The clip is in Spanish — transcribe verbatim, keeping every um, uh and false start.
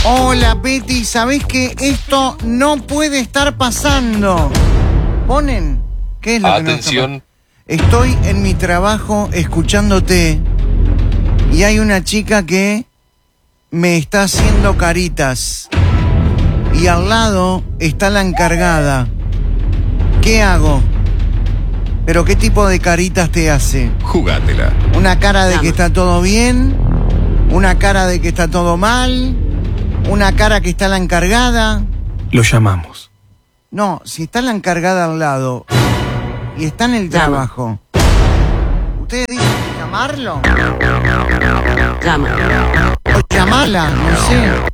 Hola, Betty, ¿sabés que esto no puede estar pasando? ¿Ponen? ¿Qué es lo Atención. que no está pasando? Estoy en mi trabajo escuchándote y hay una chica que me está haciendo caritas y al lado está la encargada. ¿Qué hago? ¿Pero qué tipo de caritas te hace? Jugátela. ¿Una cara de que está todo bien? ¿Una cara de que está todo mal? ¿Una cara que está la encargada? Lo llamamos. No, si está la encargada al lado y está en el Llama. trabajo, ¿ustedes dicen llamarlo? Llama. O llamarla, no sé.